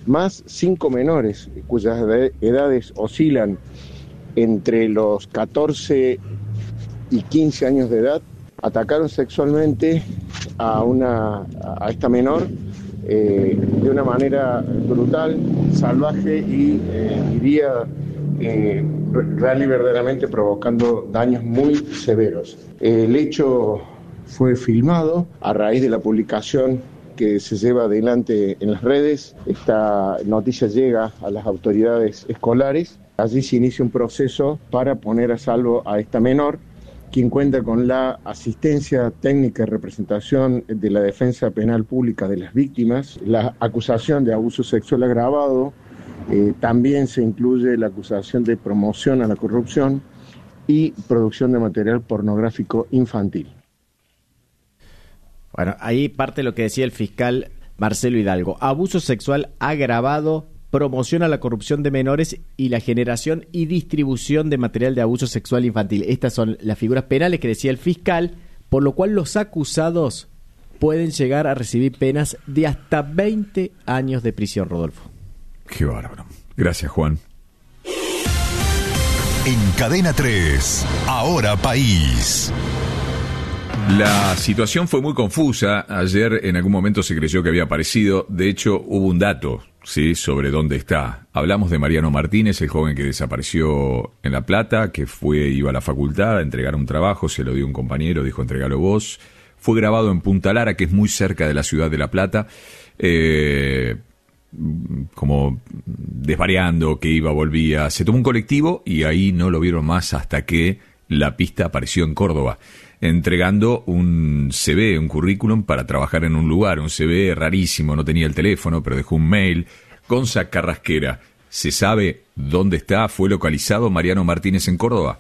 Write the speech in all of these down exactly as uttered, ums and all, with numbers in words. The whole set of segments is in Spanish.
más cinco menores cuyas edades oscilan entre los catorce y quince años de edad, atacaron sexualmente a, una, a esta menor eh, de una manera brutal, salvaje y eh, diría eh, real y verdaderamente provocando daños muy severos. El hecho fue filmado a raíz de la publicación que se lleva adelante en las redes. Esta noticia llega a las autoridades escolares. Allí se inicia un proceso para poner a salvo a esta menor, quien cuenta con la asistencia técnica y representación de la Defensa Penal Pública de las víctimas, la acusación de abuso sexual agravado, eh, también se incluye la acusación de promoción a la corrupción y producción de material pornográfico infantil. Bueno, ahí parte lo que decía el fiscal Marcelo Hidalgo. Abuso sexual agravado, promoción a la corrupción de menores y la generación y distribución de material de abuso sexual infantil. Estas son las figuras penales que decía el fiscal, por lo cual los acusados pueden llegar a recibir penas de hasta veinte años de prisión, Rodolfo. Qué bárbaro. Gracias, Juan. En Cadena tres, Ahora País. La situación fue muy confusa. Ayer en algún momento se creyó que había aparecido. De hecho, hubo un dato, ¿sí?, sobre dónde está. Hablamos de Mariano Martínez, el joven que desapareció en La Plata, que fue, iba a la facultad a entregar un trabajo, se lo dio un compañero, dijo entregalo vos. Fue grabado en Punta Lara, que es muy cerca de la ciudad de La Plata, eh, como desvariando, que iba, volvía. Se tomó un colectivo y ahí no lo vieron más hasta que la pista apareció en Córdoba, entregando un C V, un currículum para trabajar en un lugar, un C V rarísimo, no tenía el teléfono, pero dejó un mail. Gonza Carrasquera, ¿se sabe dónde está? ¿Fue localizado Mariano Martínez en Córdoba?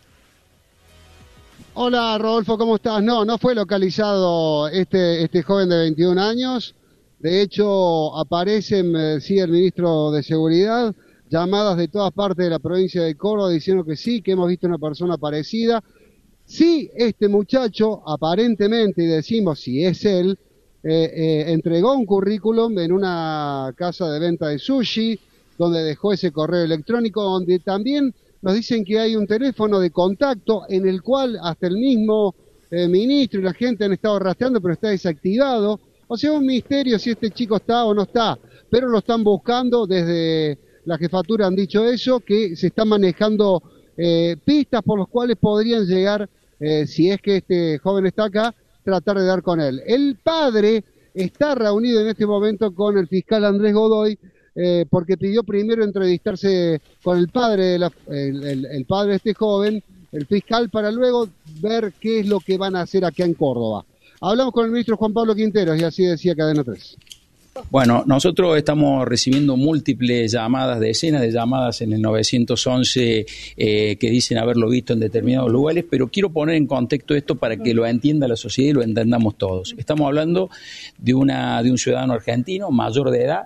Hola, Rodolfo, ¿cómo estás? No, no fue localizado este, este joven de veintiún años. De hecho, aparecen, me decía el ministro de Seguridad, llamadas de todas partes de la provincia de Córdoba diciendo que sí, que hemos visto una persona parecida. Sí, este muchacho, aparentemente, y decimos si es él, eh, eh, entregó un currículum en una casa de venta de sushi, donde dejó ese correo electrónico, donde también nos dicen que hay un teléfono de contacto en el cual hasta el mismo eh, ministro y la gente han estado rastreando, pero está desactivado. O sea, un misterio si este chico está o no está, pero lo están buscando. Desde la jefatura han dicho eso, que se están manejando Eh, pistas por las cuales podrían llegar, eh, si es que este joven está acá, tratar de dar con él. El padre está reunido en este momento con el fiscal Andrés Godoy, eh, porque pidió primero entrevistarse con el padre, de la, el, el, el padre de este joven, el fiscal, para luego ver qué es lo que van a hacer acá en Córdoba. Hablamos con el ministro Juan Pablo Quinteros y así decía Cadena tres. Bueno, nosotros estamos recibiendo múltiples llamadas, decenas de llamadas en el nueve once eh, que dicen haberlo visto en determinados lugares, pero quiero poner en contexto esto para que lo entienda la sociedad y lo entendamos todos. Estamos hablando de una de un ciudadano argentino mayor de edad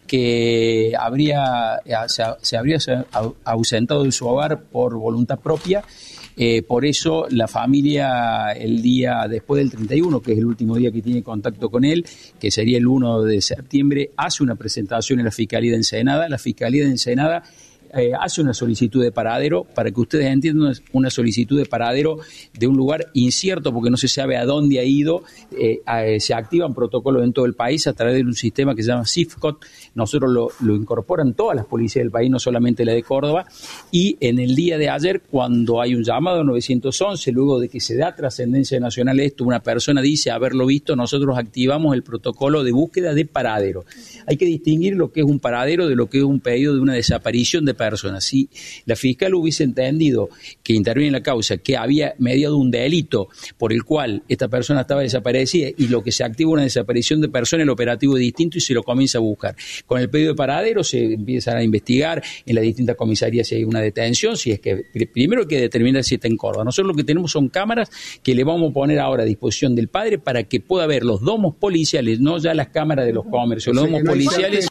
que habría se, se habría ausentado de su hogar por voluntad propia. Eh, por eso la familia, el día después del treinta y uno, que es el último día que tiene contacto con él, que sería el uno de septiembre, hace una presentación en la Fiscalía de Ensenada. La Fiscalía de Ensenada eh, hace una solicitud de paradero, para que ustedes entiendan, una solicitud de paradero de un lugar incierto, porque no se sabe a dónde ha ido. Eh, eh, se activan protocolos en todo el país a través de un sistema que se llama SIFCOT. Nosotros lo, lo incorporan todas las policías del país, no solamente la de Córdoba. Y en el día de ayer, cuando hay un llamado a nueve once, luego de que se da trascendencia nacional esto, una persona dice haberlo visto, nosotros activamos el protocolo de búsqueda de paradero. Hay que distinguir lo que es un paradero de lo que es un pedido de una desaparición de personas. Si la fiscal hubiese entendido que interviene en la causa, que había mediado un delito por el cual esta persona estaba desaparecida y lo que se activa una desaparición de persona, el operativo es distinto y se lo comienza a buscar. Con el pedido de paradero se empiezan a investigar en las distintas comisarías si hay una detención, si es que primero hay que determinar si está en Córdoba. Nosotros lo que tenemos son cámaras que le vamos a poner ahora a disposición del padre para que pueda ver los domos policiales, no ya las cámaras de los comercios, los domos policiales.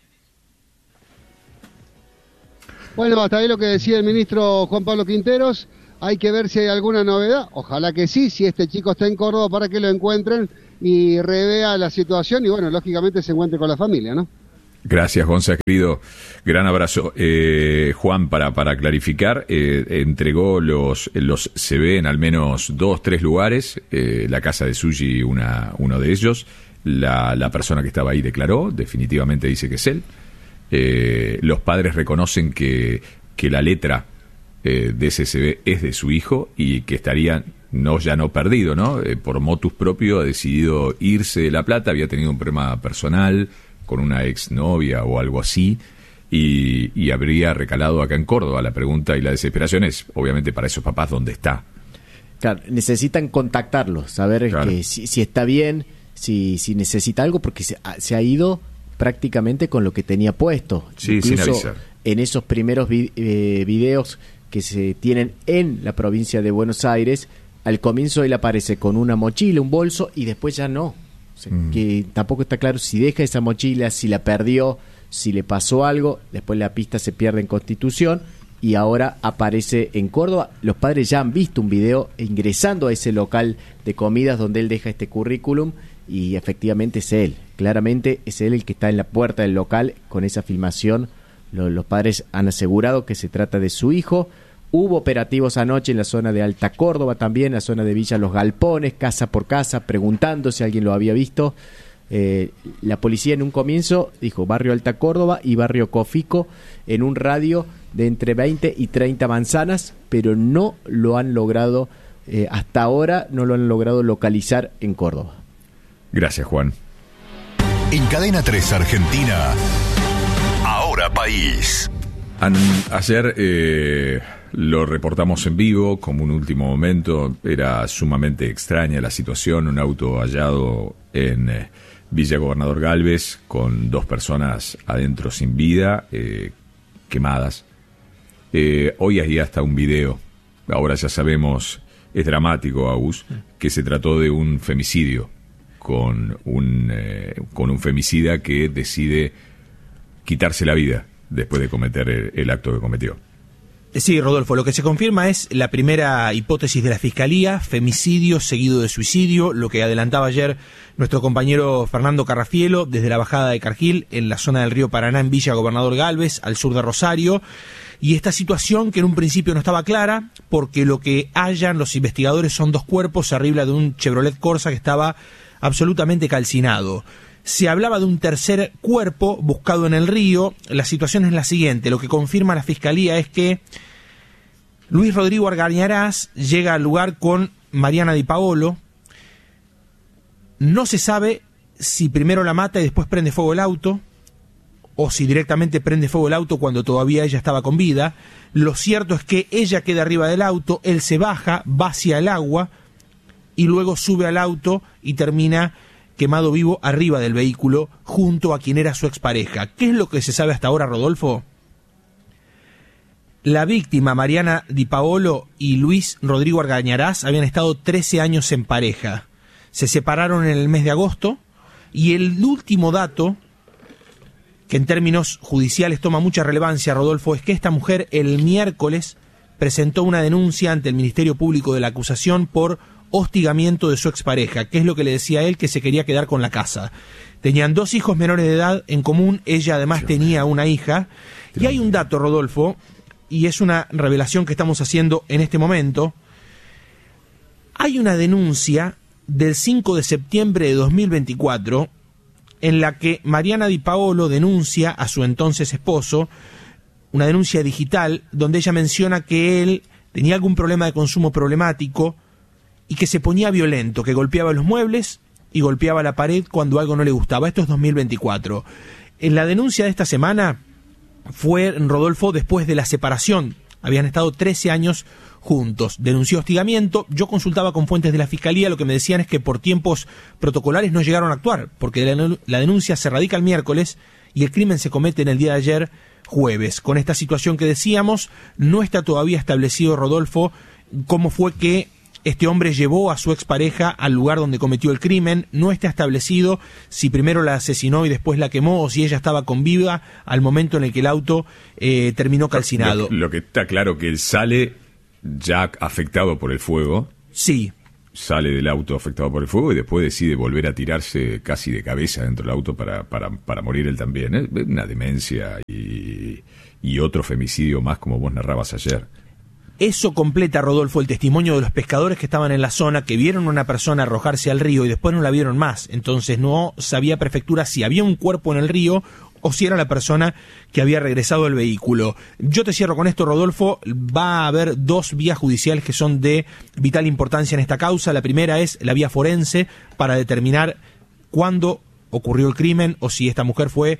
Bueno, hasta ahí lo que decía el ministro Juan Pablo Quinteros. Hay que ver si hay alguna novedad. Ojalá que sí, si este chico está en Córdoba, para que lo encuentren y revea la situación y, bueno, lógicamente se encuentre con la familia, ¿no? Gracias, Gonza, querido. Gran abrazo. Eh, Juan, para, para clarificar, eh, entregó los, los se ve en al menos dos, tres lugares, eh, la casa de Suji, una, uno de ellos. La, la persona que estaba ahí declaró, definitivamente dice que es él. Eh, los padres reconocen que, que la letra eh, de ese C V es de su hijo y que estaría, no ya no perdido, ¿no? Eh, por motus propio ha decidido irse de La Plata, había tenido un problema personal con una exnovia o algo así, y, y habría recalado acá en Córdoba. La pregunta y la desesperación es, obviamente, para esos papás, ¿dónde está? Claro, necesitan contactarlo, saber claro. que si, si está bien, si, si necesita algo, porque se, se ha ido prácticamente con lo que tenía puesto. Sí, incluso sin avisar. En esos primeros vi, eh, videos que se tienen en la provincia de Buenos Aires, al comienzo él aparece con una mochila, un bolso, y después ya no. O sea, mm. que tampoco está claro si deja esa mochila, si la perdió, si le pasó algo. Después la pista se pierde en Constitución y ahora aparece en Córdoba. Los padres ya han visto un video ingresando a ese local de comidas donde él deja este currículum y efectivamente es él. Claramente es él el que está en la puerta del local con esa filmación. Los, los padres han asegurado que se trata de su hijo. Hubo operativos anoche en la zona de Alta Córdoba, también en la zona de Villa Los Galpones, casa por casa, preguntando si alguien lo había visto. Eh, la policía en un comienzo dijo barrio Alta Córdoba y barrio Cofico en un radio de entre veinte y treinta manzanas, pero no lo han logrado, eh, hasta ahora no lo han logrado localizar en Córdoba. Gracias, Juan. En Cadena tres Argentina, Ahora País. An- ayer eh, lo reportamos en vivo como un último momento. Era sumamente extraña la situación. Un auto hallado en eh, Villa Gobernador Galvez con dos personas adentro sin vida, eh, quemadas. Eh, hoy hay hasta un video. Ahora ya sabemos, es dramático, Agus, que se trató de un femicidio con un, eh, con un femicida que decide quitarse la vida después de cometer el, el acto que cometió. Sí, Rodolfo, lo que se confirma es la primera hipótesis de la Fiscalía, femicidio seguido de suicidio, lo que adelantaba ayer nuestro compañero Fernando Carrafielo desde la bajada de Cargil, en la zona del río Paraná, en Villa Gobernador Galvez, al sur de Rosario, y esta situación que en un principio no estaba clara, porque lo que hallan los investigadores son dos cuerpos arriba de un Chevrolet Corsa que estaba absolutamente calcinado. Se hablaba de un tercer cuerpo buscado en el río. La situación es la siguiente. Lo que confirma la Fiscalía es que Luis Rodrigo Argañarás llega al lugar con Mariana Di Paolo. No se sabe si primero la mata y después prende fuego el auto, o si directamente prende fuego el auto cuando todavía ella estaba con vida. Lo cierto es que ella queda arriba del auto, él se baja, va hacia el agua y luego sube al auto y termina quemado vivo arriba del vehículo junto a quien era su expareja. ¿Qué es lo que se sabe hasta ahora, Rodolfo? La víctima, Mariana Di Paolo, y Luis Rodrigo Argañarás habían estado trece años en pareja. Se separaron en el mes de agosto y el último dato, que en términos judiciales toma mucha relevancia, Rodolfo, es que esta mujer el miércoles presentó una denuncia ante el Ministerio Público de la acusación por hostigamiento de su expareja, que es lo que le decía a él, que se quería quedar con la casa. Tenían dos hijos menores de edad en común, ella además tenía una hija, y hay un dato, Rodolfo, y es una revelación que estamos haciendo en este momento. Hay una denuncia del cinco de septiembre de dos mil veinticuatro en la que Mariana Di Paolo denuncia a su entonces esposo, una denuncia digital donde ella menciona que él tenía algún problema de consumo problemático y que se ponía violento, que golpeaba los muebles y golpeaba la pared cuando algo no le gustaba. Esto es dos mil veinticuatro. En la denuncia de esta semana fue, Rodolfo, después de la separación. Habían estado trece años juntos. Denunció hostigamiento. Yo consultaba con fuentes de la Fiscalía. Lo que me decían es que por tiempos protocolares no llegaron a actuar, porque la, la denuncia se radica el miércoles y el crimen se comete en el día de ayer, jueves. Con esta situación que decíamos, no está todavía establecido, Rodolfo, cómo fue que este hombre llevó a su expareja al lugar donde cometió el crimen. No está establecido si primero la asesinó y después la quemó, o si ella estaba con vida al momento en el que el auto eh, terminó calcinado. Lo, lo que está claro que él sale ya afectado por el fuego. Sí. sale del auto afectado por el fuego y después decide volver a tirarse casi de cabeza dentro del auto para, para, para morir él también. ¿eh? Una demencia y, y otro femicidio más, como vos narrabas ayer. Eso completa, Rodolfo, el testimonio de los pescadores que estaban en la zona, que vieron a una persona arrojarse al río y después no la vieron más. Entonces no sabía prefectura si había un cuerpo en el río o si era la persona que había regresado al vehículo. Yo te cierro con esto, Rodolfo. Va a haber dos vías judiciales que son de vital importancia en esta causa. La primera es la vía forense para determinar cuándo ocurrió el crimen o si esta mujer fue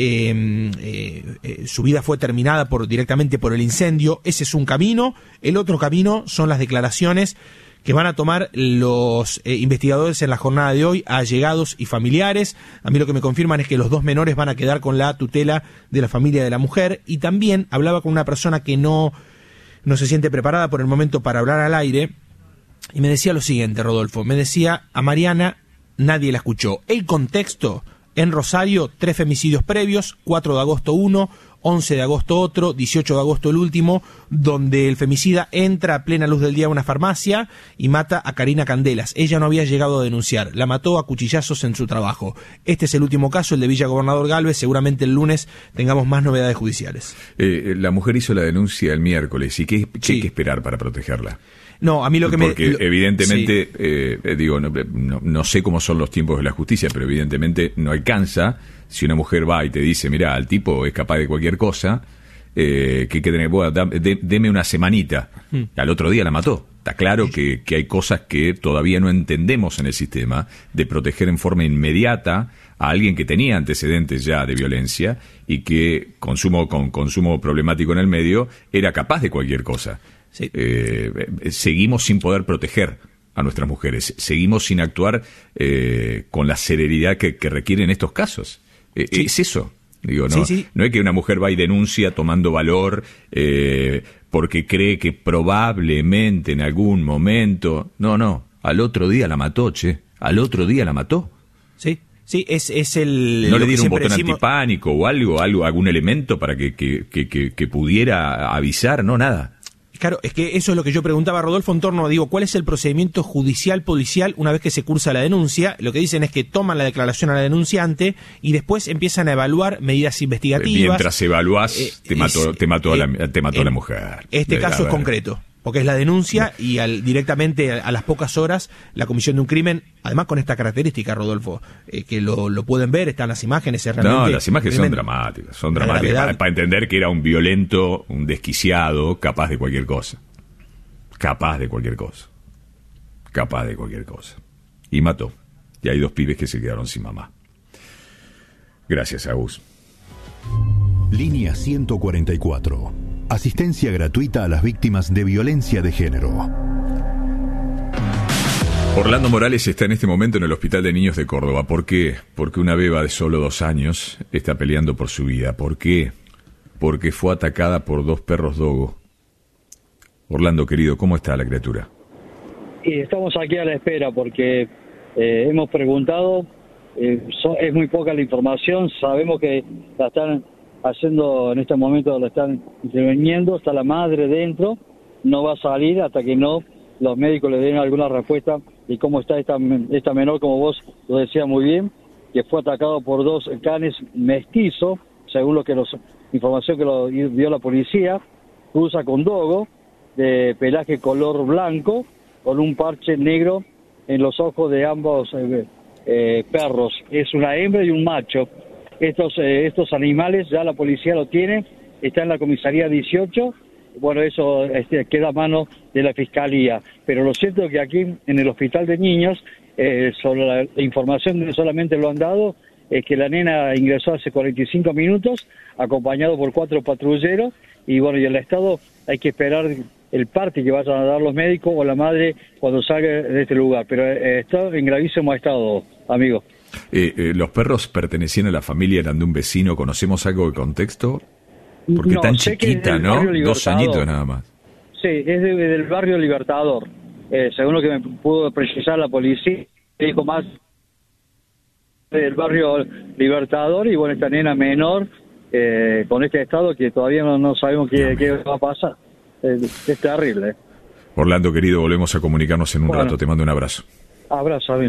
eh, eh, eh, su vida fue terminada por directamente por el incendio. Ese es un camino. El otro camino son las declaraciones que van a tomar los eh, investigadores en la jornada de hoy a allegados y familiares. A mí lo que me confirman es que los dos menores van a quedar con la tutela de la familia de la mujer. Y también hablaba con una persona que no, no se siente preparada por el momento para hablar al aire y me decía lo siguiente, Rodolfo. Me decía, a Mariana nadie la escuchó. El contexto: en Rosario, tres femicidios previos, cuatro de agosto uno, once de agosto otro, dieciocho de agosto el último, donde el femicida entra a plena luz del día a una farmacia y mata a Karina Candelas. Ella no había llegado a denunciar, la mató a cuchillazos en su trabajo. Este es el último caso, el de Villa Gobernador Galvez. Seguramente el lunes tengamos más novedades judiciales. Eh, la mujer hizo la denuncia el miércoles. ¿Y qué, qué sí. hay que esperar para protegerla? No, a mí lo que Porque me... Porque evidentemente, sí. eh, digo, no, no, no sé cómo son los tiempos de la justicia, pero evidentemente no alcanza. Si una mujer va y te dice, mira, el tipo es capaz de cualquier cosa, eh, que hay que tener, bueno, da, de, deme una semanita. Mm. Al otro día la mató. Está claro que, que hay cosas que todavía no entendemos en el sistema de proteger en forma inmediata a alguien que tenía antecedentes ya de violencia y que, consumo con consumo problemático en el medio, era capaz de cualquier cosa. Sí. Eh, seguimos sin poder proteger a nuestras mujeres, seguimos sin actuar eh, con la celeridad que, que requieren estos casos. Eh, sí. Es eso. Digo, no, sí, sí. no es que una mujer va y denuncia tomando valor eh, porque cree que probablemente en algún momento... No, no, al otro día la mató, che, al otro día la mató. Sí. Sí, es, es el... ¿No le dieron un botón decimos... antipánico o algo, algo, algún elemento para que, que, que, que, que pudiera avisar? No, nada. Claro, es que eso es lo que yo preguntaba a Rodolfo en torno, digo, ¿cuál es el procedimiento judicial policial una vez que se cursa la denuncia? Lo que dicen es que toman la declaración a la denunciante y después empiezan a evaluar medidas investigativas. Mientras evaluás, eh, te mató, es, te mató, eh, a, la, te mató eh, a la mujer. Este caso es concreto, porque es la denuncia y al, directamente a, a las pocas horas la comisión de un crimen, además con esta característica, Rodolfo, eh, que lo, lo pueden ver, están las imágenes. Es realmente no, las imágenes son dramáticas, son dramáticas para, para entender que era un violento, un desquiciado, capaz de cualquier cosa. Capaz de cualquier cosa. Capaz de cualquier cosa. Y mató. Y hay dos pibes que se quedaron sin mamá. Gracias, Agus. Línea ciento cuarenta y cuatro. Asistencia gratuita a las víctimas de violencia de género. Orlando Morales está en este momento en el Hospital de Niños de Córdoba. ¿Por qué? Porque una beba de solo dos años está peleando por su vida. ¿Por qué? Porque fue atacada por dos perros dogo. Orlando, querido, ¿cómo está la criatura? Y estamos aquí a la espera porque eh, hemos preguntado, eh, so, es muy poca la información, sabemos que la están haciendo en este momento, la están interviniendo, está la madre dentro, no va a salir hasta que no los médicos le den alguna respuesta de cómo está esta, esta menor, como vos lo decías muy bien, que fue atacado por dos canes mestizos, según lo que los información que lo dio la policía, cruza con dogo, de pelaje color blanco, con un parche negro en los ojos de ambos eh, eh, perros. Es una hembra y un macho. Estos eh, estos animales ya la policía lo tiene, está en la comisaría dieciocho. Bueno, eso este, queda a mano de la fiscalía. Pero lo cierto es que aquí en el hospital de niños, eh, sobre la, la información que solamente lo han dado, es que la nena ingresó hace cuarenta y cinco minutos, acompañado por cuatro patrulleros, y bueno, y el estado hay que esperar el parte que vayan a dar los médicos o la madre cuando salga de este lugar, pero eh, está en gravísimo estado, amigo. Eh, eh, ¿Los perros pertenecían a la familia, eran de un vecino? ¿Conocemos algo de contexto? Porque no, tan chiquita, ¿no? Dos añitos nada más. Sí, es de, del barrio Libertador. Eh, según lo que me pudo precisar la policía, dijo más del barrio Libertador, y bueno, esta nena menor, eh, con este estado que todavía no, no sabemos qué, qué va a pasar. Es, es terrible. Orlando, querido, volvemos a comunicarnos en un Bueno. rato. Te mando un abrazo. Abrazo, amigo.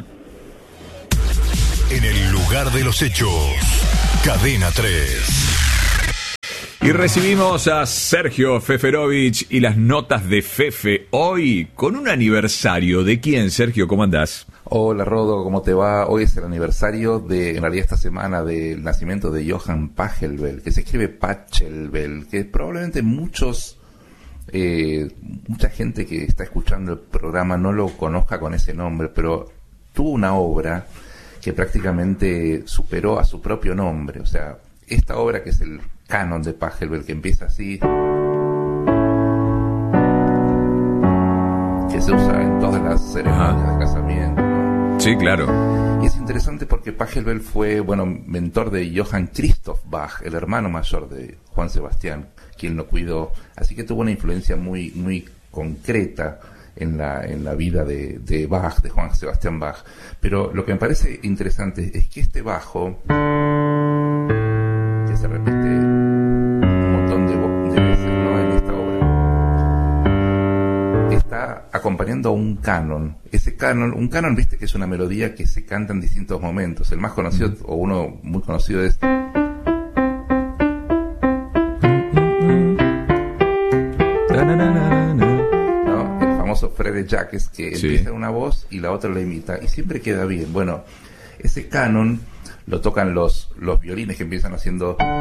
En el lugar de los hechos, Cadena tres. Y recibimos a Sergio Feferovich y las notas de Fefe hoy con un aniversario. ¿De quién, Sergio? ¿Cómo andás? Hola Rodo, ¿cómo te va? Hoy es el aniversario de, en realidad esta semana, del nacimiento de Johann Pachelbel, que se escribe Pachelbel, que probablemente muchos, eh, mucha gente que está escuchando el programa no lo conozca con ese nombre, pero tuvo una obra que prácticamente superó a su propio nombre. O sea, esta obra que es el canon de Pachelbel, que empieza así, que se usa en todas las ceremonias Ajá. de casamiento, ¿no? Sí, claro. Y es interesante porque Pachelbel fue, bueno, mentor de Johann Christoph Bach, el hermano mayor de Juan Sebastián, quien lo cuidó. Así que tuvo una influencia muy, muy concreta en la, en la vida de, de Bach, de Juan Sebastián Bach. Pero lo que me parece interesante es que este bajo, que se repite un montón de, de veces, ¿no?, en esta obra, está acompañando a un canon. Ese canon, un canon, viste que es una melodía que se canta en distintos momentos. El más conocido, o uno muy conocido, es ¿no? El famoso Frere Jacques, que sí. empieza en una voz y la otra la imita, y siempre queda bien. Bueno, ese canon lo tocan los, los violines, que empiezan haciendo con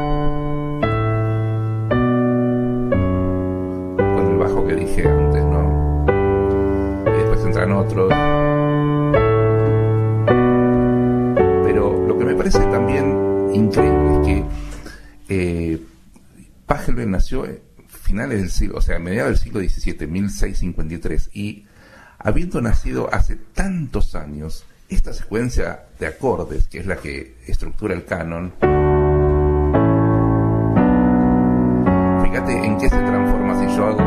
el bajo que dije antes, ¿no? Y después entran otros. Pero lo que me parece también increíble es que eh, Pachelbel nació a finales del siglo, o sea, a mediados del siglo diecisiete, mil seiscientos cincuenta y tres, y habiendo nacido hace tantos años, esta secuencia de acordes, que es la que estructura el canon, fíjate en qué se transforma si yo hago